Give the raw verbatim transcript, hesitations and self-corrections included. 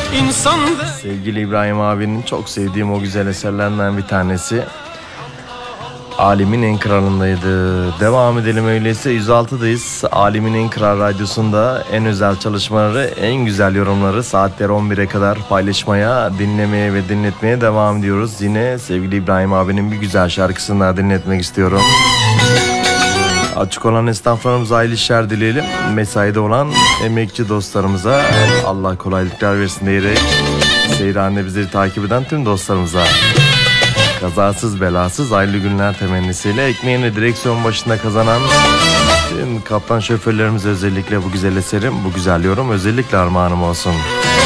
İnsan Sevgili İbrahim abinin çok sevdiğim o güzel eserlerinden bir tanesi. Alimin en kralındaydı. Devam edelim öyleyse. yüz altıdayız. Alimin en kral radyosunda en özel çalışmaları, en güzel yorumları saatler on bire kadar paylaşmaya, dinlemeye ve dinletmeye devam ediyoruz. Yine sevgili İbrahim abinin bir güzel şarkısını daha dinletmek istiyorum. Açık olan esnaflarımıza hayırlı işler dileyelim. Mesaide olan emekçi dostlarımıza Allah kolaylıklar versin diyerek seyranede bizleri takip eden tüm dostlarımıza kazasız belasız hayırlı günler temennisiyle ekmeğini direksiyon başında kazanan tüm kaptan şoförlerimize özellikle bu güzel eserim, bu güzel yorum özellikle armağanım olsun.